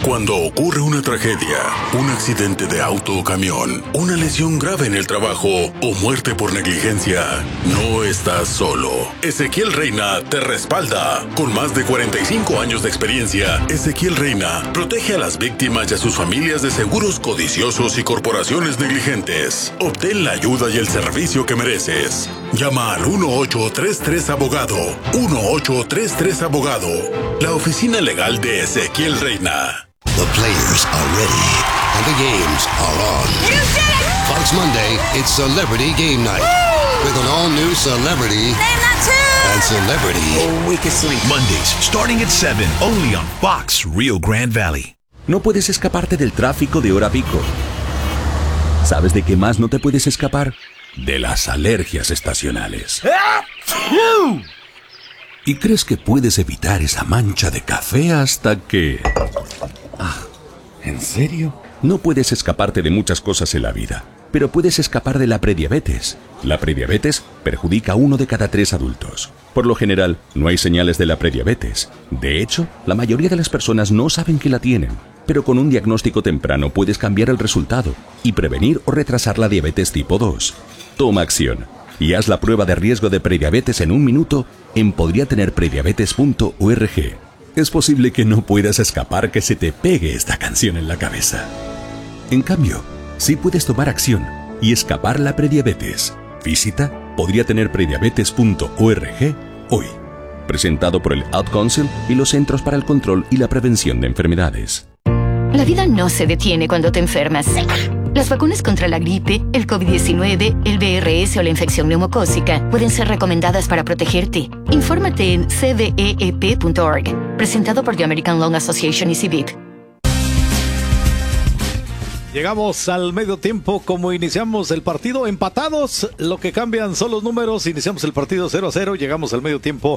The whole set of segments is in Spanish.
Cuando ocurre una tragedia, un accidente de auto o camión, una lesión grave en el trabajo o muerte por negligencia, no estás solo. Ezequiel Reina te respalda. Con más de 45 años de experiencia, Ezequiel Reina protege a las víctimas y a sus familias de seguros codiciosos y corporaciones negligentes. Obtén la ayuda y el servicio que mereces. Llama al 1833-ABOGADO. 1833-ABOGADO. La oficina legal de Ezequiel Reina. The players are ready, and the games are on. You did it! Fox Monday, it's Celebrity Game Night. Woo! With an all-new celebrity. Name that tune! And celebrity. Oh, we can sleep. Mondays, starting at 7, only on Fox Rio Grande Valley. No puedes escaparte del tráfico de hora pico. ¿Sabes de qué más no te puedes escapar? De las alergias estacionales. Y crees que puedes evitar esa mancha de café hasta que... ¿En serio? No puedes escaparte de muchas cosas en la vida, pero puedes escapar de la prediabetes. La prediabetes perjudica a 1 de cada 3 adultos. Por lo general, no hay señales de la prediabetes. De hecho, la mayoría de las personas no saben que la tienen. Pero con un diagnóstico temprano puedes cambiar el resultado y prevenir o retrasar la diabetes tipo 2. Toma acción y haz la prueba de riesgo de prediabetes en 1 minuto en podriatenerprediabetes.org. Es posible que no puedas escapar que se te pegue esta canción en la cabeza. En cambio, sí puedes tomar acción y escapar la prediabetes. Visita podriatenerprediabetes.org hoy. Presentado por el Ad Council y los Centros para el Control y la Prevención de Enfermedades. La vida no se detiene cuando te enfermas. Las vacunas contra la gripe, el COVID-19, el VRS o la infección neumocócica pueden ser recomendadas para protegerte. Infórmate en cdeep.org. Presentado por The American Lung Association y CVIP. Llegamos al medio tiempo, como iniciamos el partido empatados, lo que cambian son los números. Iniciamos el partido 0-0, llegamos al medio tiempo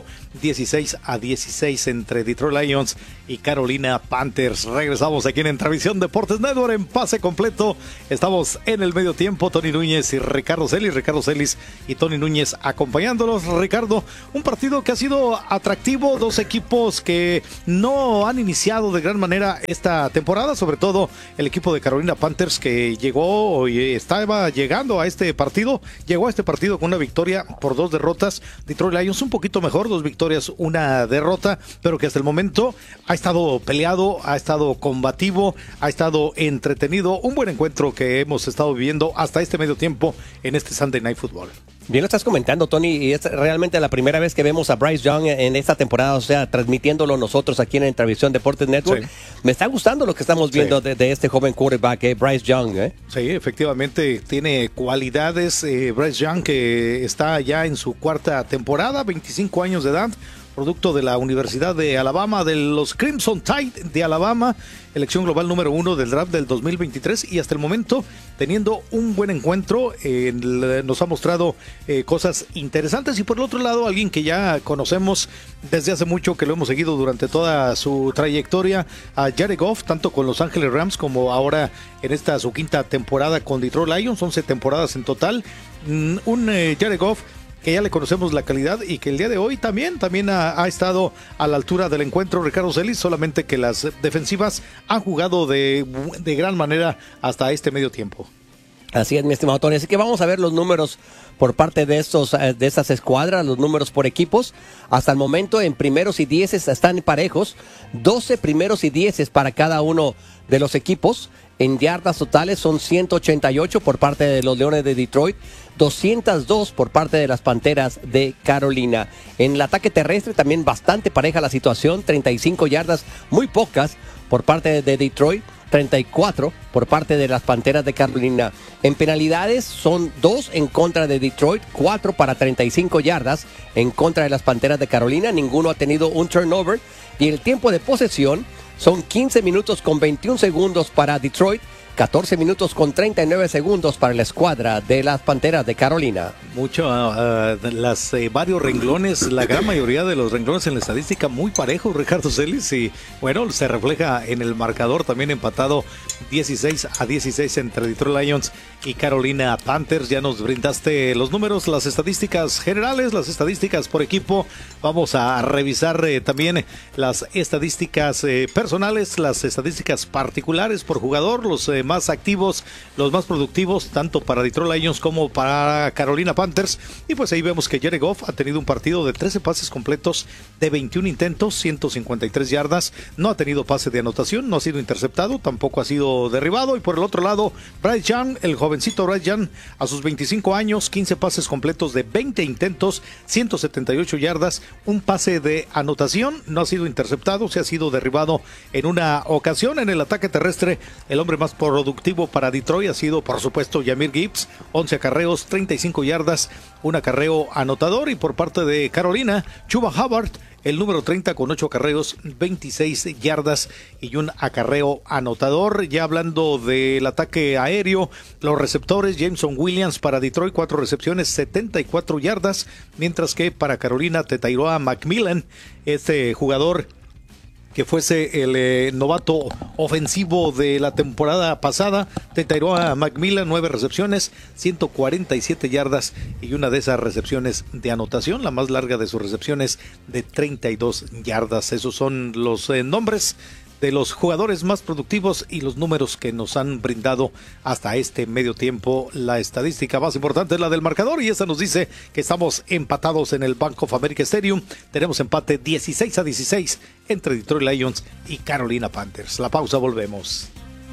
16-16 entre Detroit Lions y Carolina Panthers. Regresamos aquí en Entravisión Deportes Network en pase completo. Estamos en el medio tiempo, Tony Núñez y Ricardo Celis y Tony Núñez acompañándolos. Ricardo, un partido que ha sido atractivo, dos equipos que no han iniciado de gran manera esta temporada, sobre todo el equipo de Carolina Panthers, que llegó y estaba llegando a este partido, llegó a este partido con una victoria por 2 derrotas. Detroit Lions un poquito mejor, 2 victorias, 1 derrota, pero que hasta el momento ha estado peleado, ha estado combativo, ha estado entretenido. Un buen encuentro que hemos estado viviendo hasta este medio tiempo en este Sunday Night Football. Bien lo estás comentando, Tony, y es realmente la primera vez que vemos a Bryce Young en esta temporada, o sea, transmitiéndolo nosotros aquí en Entravisión Deportes Network. Sí. Me está gustando lo que estamos viendo de este joven quarterback, Bryce Young. Sí, efectivamente, tiene cualidades. Bryce Young, que está ya en su 4ª temporada, 25 años de edad, producto de la Universidad de Alabama, de los Crimson Tide de Alabama, elección global número 1 del draft del 2023, y hasta el momento teniendo un buen encuentro. Nos ha mostrado cosas interesantes, y por el otro lado alguien que ya conocemos desde hace mucho, que lo hemos seguido durante toda su trayectoria, a Jared Goff, tanto con Los Ángeles Rams como ahora en esta su 5ª temporada con Detroit Lions, 11 temporadas en total. Un Jared Goff que ya le conocemos la calidad y que el día de hoy también ha estado a la altura del encuentro, Ricardo Celis, solamente que las defensivas han jugado de gran manera hasta este medio tiempo. Así es, mi estimado Tony. Así que vamos a ver los números por parte de estas escuadras, los números por equipos. Hasta el momento en primeros y 10 están parejos, 12 primeros y 10 para cada uno de los equipos. En yardas totales son 188 por parte de los Leones de Detroit, 202 por parte de las Panteras de Carolina. En el ataque terrestre también bastante pareja la situación, 35 yardas, muy pocas por parte de Detroit, 34 por parte de las Panteras de Carolina. En penalidades son 2 en contra de Detroit, 4 para 35 yardas en contra de las Panteras de Carolina. Ninguno ha tenido un turnover, y el tiempo de posesión son 15 minutos con 21 segundos para Detroit 14 minutos con 39 segundos para la escuadra de las Panteras de Carolina. Varios renglones, la gran mayoría de los renglones en la estadística muy parejos, Ricardo Celis, y bueno, se refleja en el marcador también empatado 16-16 entre Detroit Lions y Carolina Panthers. Ya nos brindaste los números, las estadísticas generales, las estadísticas por equipo. Vamos a revisar también las estadísticas personales, las estadísticas particulares por jugador, los más activos, los más productivos, tanto para Detroit Lions como para Carolina Panthers. Y pues ahí vemos que Jared Goff ha tenido un partido de 13 pases completos de 21 intentos, 153 yardas. No ha tenido pase de anotación, no ha sido interceptado, tampoco ha sido derribado. Y por el otro lado, Bryce Young, el jovencito Bryce Young, a sus 25 años, 15 pases completos de 20 intentos, 178 yardas, un pase de anotación, no ha sido interceptado, se ha sido derribado en una ocasión. En el ataque terrestre, el hombre más productivo para Detroit ha sido, por supuesto, Jahmyr Gibbs, 11 acarreos, 35 yardas, un acarreo anotador. Y por parte de Carolina, Chuba Hubbard, el número 30 con 8 acarreos, 26 yardas y un acarreo anotador. Ya hablando del ataque aéreo, los receptores, Jameson Williams para Detroit, 4 recepciones, 74 yardas, mientras que para Carolina, Tetairoa McMillan, este jugador que fuese el novato ofensivo de la temporada pasada, Tetairoa McMillan, 9 recepciones, 147 yardas y una de esas recepciones de anotación, la más larga de sus recepciones de 32 yardas. Esos son los nombres de los jugadores más productivos y los números que nos han brindado hasta este medio tiempo. La estadística más importante es la del marcador, y esa nos dice que estamos empatados en el Bank of America Stadium. Tenemos empate 16-16 entre Detroit Lions y Carolina Panthers. La pausa, volvemos.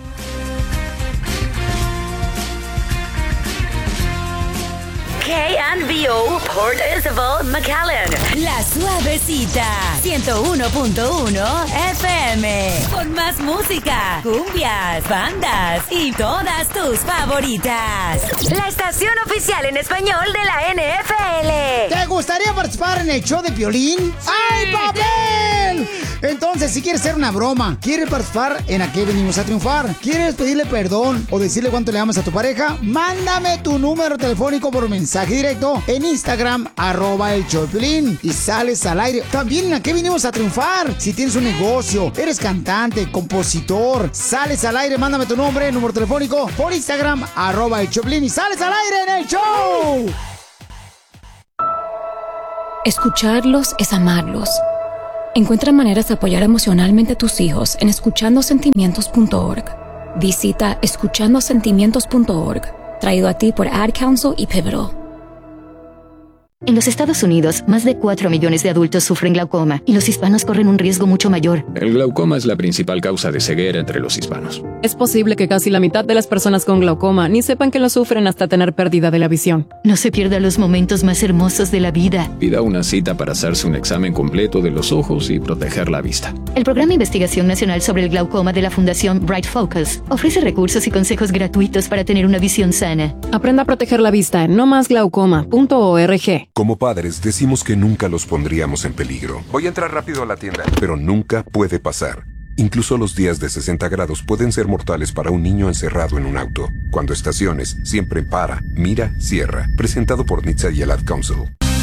KNBO Port Isabel, McAllen. La Suavecita 101.1 FM. Con más música, cumbias, bandas y todas tus favoritas. La estación oficial en español de la NFL. ¿Te gustaría participar en el show de Piolín? ¡Ay, papel! Entonces, si quieres hacer una broma, quieres participar en ¿A qué venimos a triunfar? ¿Quieres pedirle perdón o decirle cuánto le amas a tu pareja? Mándame tu número telefónico por mensaje directo en Instagram, @elshowdepiolín, y sales al aire. También en ¿A qué venimos a triunfar? Si tienes un negocio, eres cantante, compositor, sales al aire, mándame tu nombre, número telefónico por Instagram, @elshowdepiolín, y sales al aire en el show. Escucharlos es amarlos. Encuentra maneras de apoyar emocionalmente a tus hijos en escuchandosentimientos.org. Visita escuchandosentimientos.org, traído a ti por Ad Council y Pivotal. En los Estados Unidos, más de 4 millones de adultos sufren glaucoma y los hispanos corren un riesgo mucho mayor. El glaucoma es la principal causa de ceguera entre los hispanos. Es posible que casi la mitad de las personas con glaucoma ni sepan que lo sufren hasta tener pérdida de la visión. No se pierda los momentos más hermosos de la vida. Pida una cita para hacerse un examen completo de los ojos y proteger la vista. El Programa de Investigación Nacional sobre el Glaucoma de la Fundación Bright Focus ofrece recursos y consejos gratuitos para tener una visión sana. Aprenda a proteger la vista en nomasglaucoma.org. Como padres decimos que nunca los pondríamos en peligro. Voy a entrar rápido a la tienda. Pero nunca puede pasar. Incluso los días de 60 grados pueden ser mortales para un niño encerrado en un auto. Cuando estaciones, siempre para, mira, cierra. Presentado por NHTSA y el Ad Council.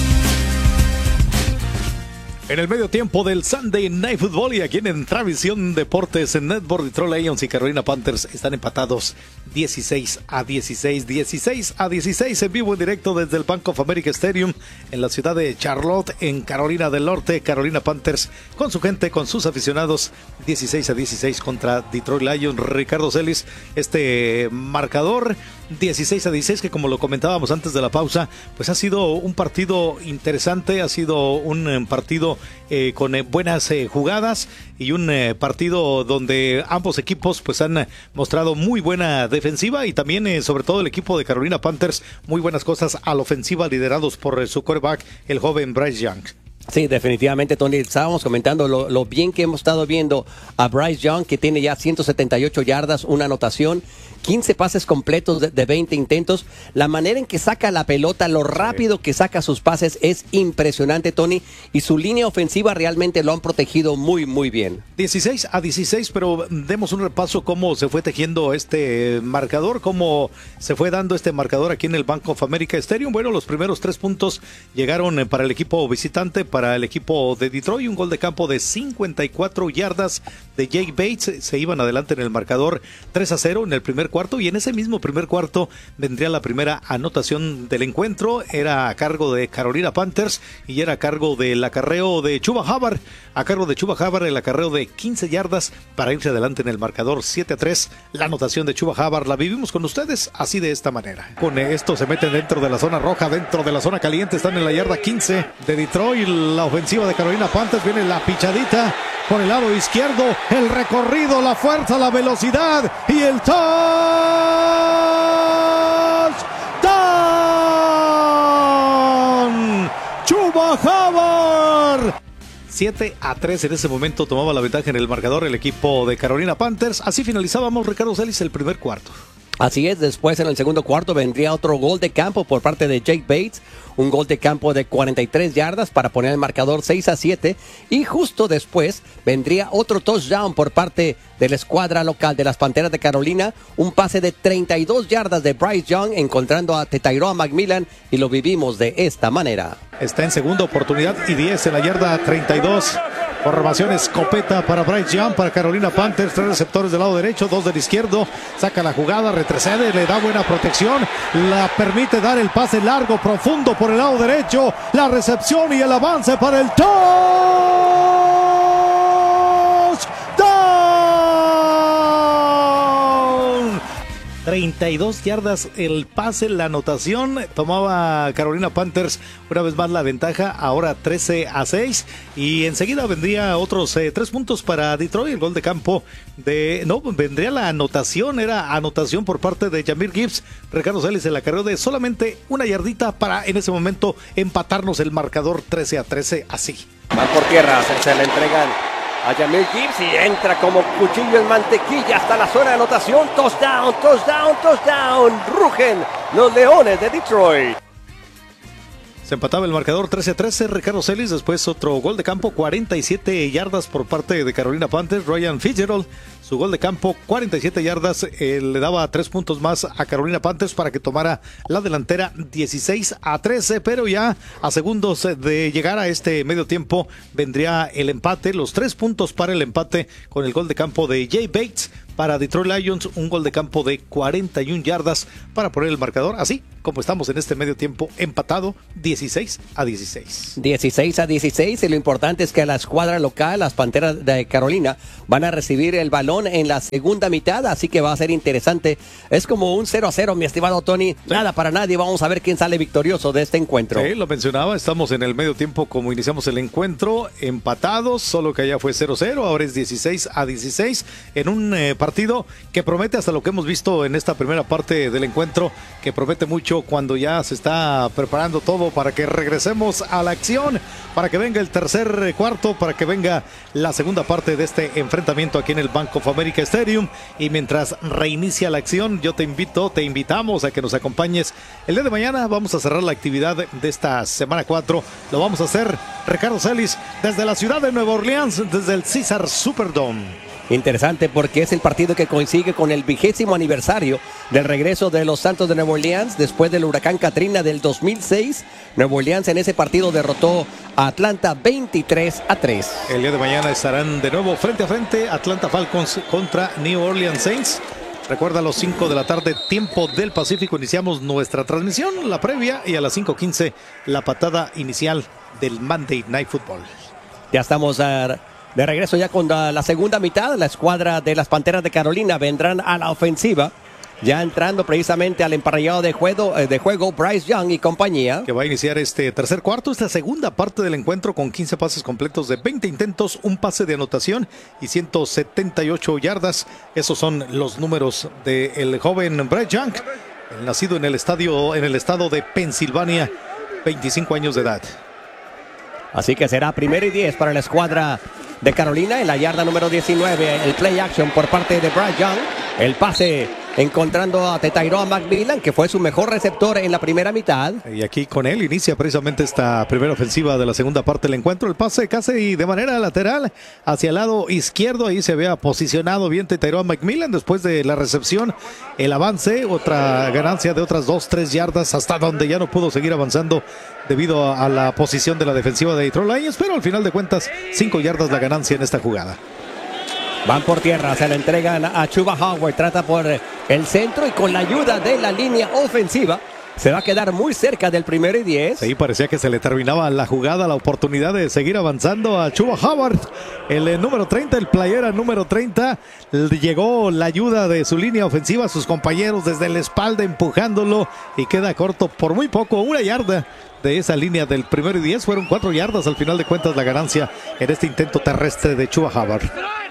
En el medio tiempo del Sunday Night Football, y aquí en Travisión Deportes, en Network, Detroit Lions y Carolina Panthers están empatados 16-16, 16-16 en vivo en directo desde el Bank of America Stadium en la ciudad de Charlotte, en Carolina del Norte. Carolina Panthers con su gente, con sus aficionados, 16-16 contra Detroit Lions. Ricardo Celis, este marcador 16-16, que como lo comentábamos antes de la pausa, pues ha sido un partido interesante, ha sido un partido con buenas jugadas y un partido donde ambos equipos pues han mostrado muy buena defensiva, y también sobre todo el equipo de Carolina Panthers muy buenas cosas a la ofensiva, liderados por su quarterback, el joven Bryce Young. Sí, definitivamente, Tony. Estábamos comentando lo bien que hemos estado viendo a Bryce Young, que tiene ya 178 yardas, una anotación, 15 pases completos de 20 intentos. La manera en que saca la pelota, lo rápido que saca sus pases es impresionante, Tony. Y su línea ofensiva realmente lo han protegido muy, muy bien. 16-16, pero demos un repaso cómo se fue tejiendo este marcador, cómo se fue dando este marcador aquí en el Bank of America Stadium. Bueno, los primeros 3 puntos llegaron para el equipo visitante, para el equipo de Detroit. Un gol de campo de 54 yardas de Jake Bates. Se iban adelante en el marcador 3-0 en el primer cuarto, y en ese mismo primer cuarto vendría la primera anotación del encuentro. Era a cargo de Carolina Panthers y era a cargo del acarreo de Chuba Hubbard. A cargo de Chuba Hubbard, el acarreo de 15 yardas para irse adelante en el marcador 7-3. La anotación de Chuba Hubbard la vivimos con ustedes así, de esta manera. Con esto se meten dentro de la zona roja, dentro de la zona caliente. Están en la yarda 15 de Detroit. La ofensiva de Carolina Panthers, viene la pichadita por el lado izquierdo, el recorrido, la fuerza, la velocidad y el touchdown. Chuba Hubbard. 7-3 en ese momento tomaba la ventaja en el marcador el equipo de Carolina Panthers. Así finalizábamos, Ricardo Celis, el primer cuarto. Así es, después en el segundo cuarto vendría otro gol de campo por parte de Jake Bates, un gol de campo de 43 yardas para poner el marcador 6-7, y justo después vendría otro touchdown por parte de la escuadra local de las Panteras de Carolina, un pase de 32 yardas de Bryce Young encontrando a Tyrone McMillan, y lo vivimos de esta manera. Está en segunda oportunidad y 10 en la yarda 32. Formación escopeta para Bryce Young, para Carolina Panthers. 3 receptores del lado derecho, 2 del izquierdo. Saca la jugada, retrocede, le da buena protección. La permite dar el pase largo, profundo por el lado derecho. La recepción y el avance para el touchdown. 32 yardas el pase, la anotación. Tomaba Carolina Panthers una vez más la ventaja, ahora 13-6. Y enseguida vendría otros 3 puntos para Detroit. El gol de campo vendría la anotación, era anotación por parte de Jahmyr Gibbs. Ricardo Celis el acarreo de solamente una yardita para en ese momento empatarnos el marcador 13-13 así. Van por tierra, se le entregan a Jahmyr Gibbs y entra como cuchillo en mantequilla hasta la zona de anotación. Touchdown, touchdown, touchdown. Rugen los Leones de Detroit. Se empataba el marcador 13-13, Ricardo Celis. Después otro gol de campo, 47 yardas por parte de Carolina Panthers. Ryan Fitzgerald, su gol de campo, 47 yardas, le daba 3 puntos más a Carolina Panthers para que tomara la delantera 16-13, pero ya a segundos de llegar a este medio tiempo vendría el empate, los 3 puntos para el empate con el gol de campo de Jay Bates. Para Detroit Lions, un gol de campo de 41 yardas para poner el marcador, así como estamos en este medio tiempo, empatado 16-16. 16-16, y lo importante es que la escuadra local, las Panteras de Carolina, van a recibir el balón en la segunda mitad, así que va a ser interesante. Es como un 0-0, mi estimado Tony, nada para nadie, vamos a ver quién sale victorioso de este encuentro. Sí, lo mencionaba, estamos en el medio tiempo como iniciamos el encuentro, empatados, solo que allá fue 0-0, ahora es 16-16, en un partido que promete, hasta lo que hemos visto en esta primera parte del encuentro, que promete mucho cuando ya se está preparando todo para que regresemos a la acción, para que venga el tercer cuarto, para que venga la segunda parte de este enfrentamiento aquí en el Bank of America Stadium. Y mientras reinicia la acción, yo te invitamos a que nos acompañes el día de mañana. Vamos a cerrar la actividad de esta semana 4, lo vamos a hacer, Ricardo Celis, desde la ciudad de Nueva Orleans, desde el Caesars Superdome. Interesante porque es el partido que coincide con el 20º aniversario del regreso de los Santos de Nueva Orleans después del huracán Katrina del 2006. Nueva Orleans en ese partido derrotó a Atlanta 23-3. El día de mañana estarán de nuevo frente a frente Atlanta Falcons contra New Orleans Saints. Recuerda, a las 5 de la tarde, tiempo del Pacífico, iniciamos nuestra transmisión, la previa, y a las 5:15 la patada inicial del Monday Night Football. Ya estamos de regreso ya con la segunda mitad. La escuadra de las Panteras de Carolina vendrán a la ofensiva, ya entrando precisamente al emparrillado de juego Bryce Young y compañía. Que va a iniciar este tercer cuarto, esta segunda parte del encuentro con 15 pases completos de 20 intentos, un pase de anotación y 178 yardas. Esos son los números del joven Bryce Young, nacido en el estado de Pensilvania, 25 años de edad. Así que será 1º y 10 para la escuadra de Carolina en la yarda número 19. El play action por parte de Bryce Young. El pase encontrando a Tyrone McMillan, que fue su mejor receptor en la primera mitad. Y aquí con él inicia precisamente esta primera ofensiva de la segunda parte del encuentro. El pase casi de manera lateral hacia el lado izquierdo. Ahí se había posicionado bien Tyrone McMillan. Después de la recepción, el avance, otra ganancia de otras 2-3 yardas hasta donde ya no pudo seguir avanzando debido a la posición de la defensiva de Detroit Lions. Pero al final de cuentas, 5 yardas la ganancia en esta jugada. Van por tierra, se la entregan a Chuba Howard, trata por el centro y con la ayuda de la línea ofensiva se va a quedar muy cerca del 1-10. Sí, parecía que se le terminaba la jugada, la oportunidad de seguir avanzando a Chuba Howard. El número 30, el playera número 30, llegó la ayuda de su línea ofensiva, sus compañeros desde la espalda empujándolo y queda corto por muy poco, 1 yarda. De esa línea del 1-10, fueron 4 yardas al final de cuentas la ganancia en este intento terrestre de Chuba Howard.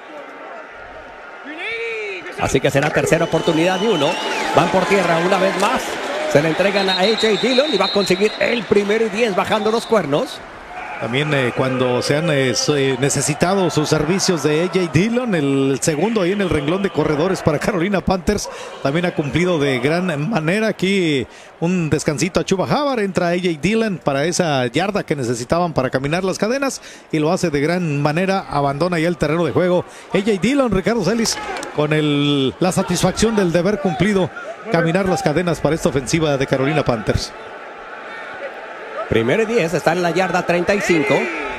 Así que será tercera oportunidad de 1. Van por tierra una vez más. Se le entregan a A.J. Dillon y va a conseguir el 1-10 bajando los cuernos. También cuando se han necesitado sus servicios de A.J. Dillon, el segundo ahí en el renglón de corredores para Carolina Panthers, también ha cumplido de gran manera. Aquí un descansito a Chuba Howard, entra A.J. Dillon para esa yarda que necesitaban para caminar las cadenas y lo hace de gran manera, abandona ya el terreno de juego. A.J. Dillon, Ricardo Celis, con la satisfacción del deber cumplido, caminar las cadenas para esta ofensiva de Carolina Panthers. 1-10, está en la yarda 35.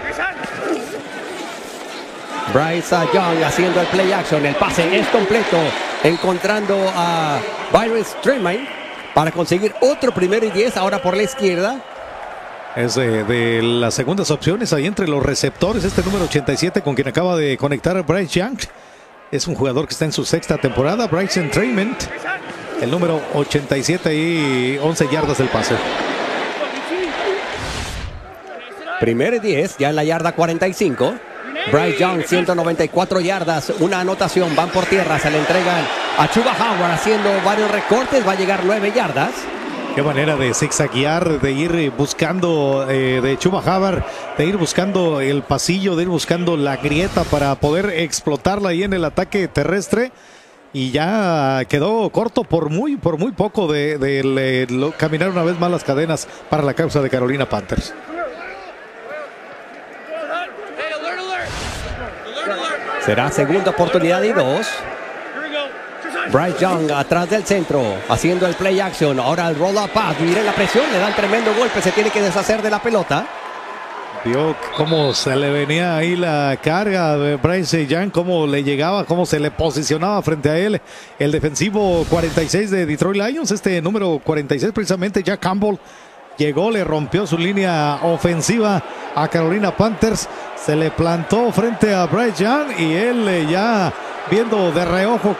Bryce Young haciendo el play action. El pase es completo, encontrando a Byron Streamline para conseguir otro 1-10, ahora por la izquierda. Es de las segundas opciones ahí entre los receptores. Este número 87 con quien acaba de conectar a Bryce Young. Es un jugador que está en su 6ª temporada. Bryson Trayment, el número 87 y 11 yardas del pase. 1-10, ya en la yarda 45. Bryce Young, 194 yardas, una anotación. Van por tierra, se le entregan a Chuba Howard haciendo varios recortes. Va a llegar 9 yardas. Qué manera de zigzaguear, de ir buscando de Chuba Howard, de ir buscando el pasillo, de ir buscando la grieta para poder explotarla ahí en el ataque terrestre. Y ya quedó corto por muy poco de caminar una vez más las cadenas para la causa de Carolina Panthers. Será segunda oportunidad y 2. Bryce Young atrás del centro, haciendo el play action. Ahora el roll up pass. Miren la presión, le dan tremendo golpe. Se tiene que deshacer de la pelota. Vio cómo se le venía ahí la carga de Bryce Young, cómo le llegaba, cómo se le posicionaba frente a él el defensivo 46 de Detroit Lions. Este número 46 precisamente, Jack Campbell, llegó, le rompió su línea ofensiva a Carolina Panthers. Se le plantó frente a Bryce Young y él ya viendo de reojo